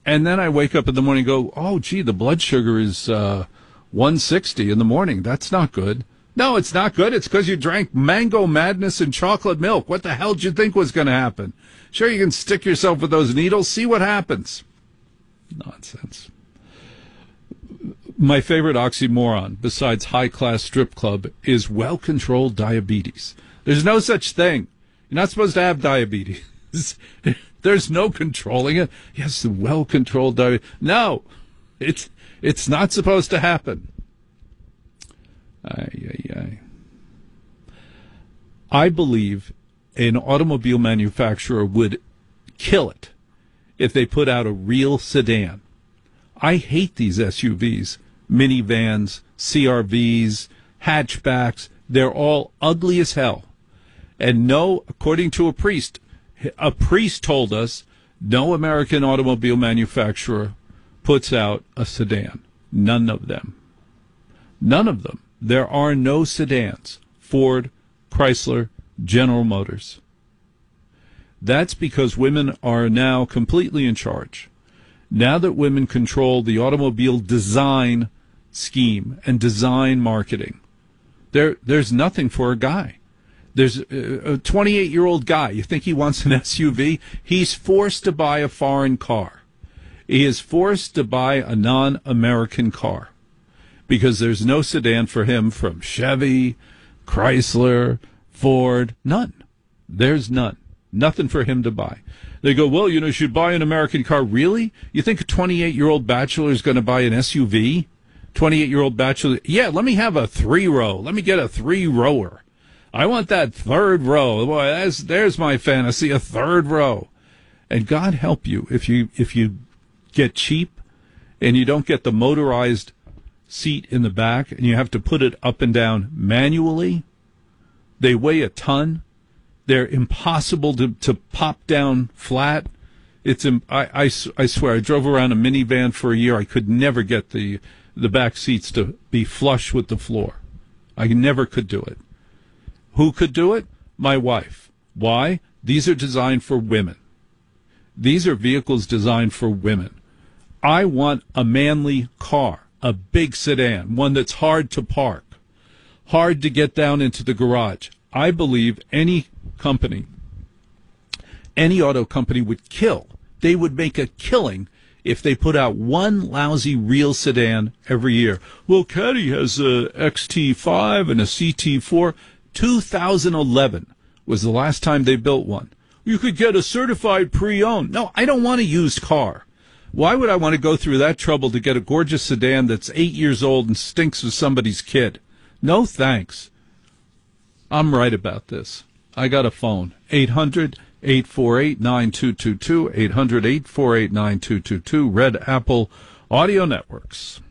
And then I wake up in the morning and go, oh, gee, the blood sugar is 160 in the morning. That's not good. No, it's not good. It's because you drank Mango Madness and chocolate milk. What the hell did you think was going to happen? Sure, you can stick yourself with those needles, see what happens. Nonsense. My favorite oxymoron, besides high-class strip club, is well-controlled diabetes. There's no such thing. You're not supposed to have diabetes. There's no controlling it. Yes, the well-controlled diabetes. No, it's not supposed to happen. I believe an automobile manufacturer would kill it if they put out a real sedan. I hate these SUVs, minivans, CRVs, hatchbacks. They're all ugly as hell. And no, according to a priest told us no American automobile manufacturer puts out a sedan. None of them. None of them. There are no sedans. Ford, Chrysler, General Motors. That's because women are now completely in charge. Now that women control the automobile design scheme and design marketing, there's nothing for a guy. There's a 28-year-old guy. You think he wants an SUV? He's forced to buy a foreign car. He is forced to buy a non-American car because there's no sedan for him from Chevy, Chrysler, Ford. None. There's none. Nothing for him to buy. They go, well, you should buy an American car. Really? You think a 28-year-old bachelor is going to buy an SUV? 28-year-old bachelor? Yeah, let me have a 3-row. Let me get a 3-rower. I want that 3rd row. Boy, there's my fantasy, a 3rd row. And God help you if you get cheap and you don't get the motorized seat in the back and you have to put it up and down manually. They weigh a ton. They're impossible to pop down flat. I swear, I drove around a minivan for a year. I could never get the back seats to be flush with the floor. I never could do it. Who could do it? My wife. Why? These are designed for women. These are vehicles designed for women. I want a manly car, a big sedan, one that's hard to park, hard to get down into the garage. I believe any auto company would kill. They would make a killing if they put out one lousy real sedan every year. Well, Caddy has a XT5 and a CT4. 2011 was the last time they built one. You could get a certified pre-owned. No, I don't want a used car. Why would I want to go through that trouble to get a gorgeous sedan that's 8 years old and stinks of somebody's kid? No thanks. I'm right about this. I got a phone. 800-848-9222. 800-848-9222. Red Apple Audio Networks.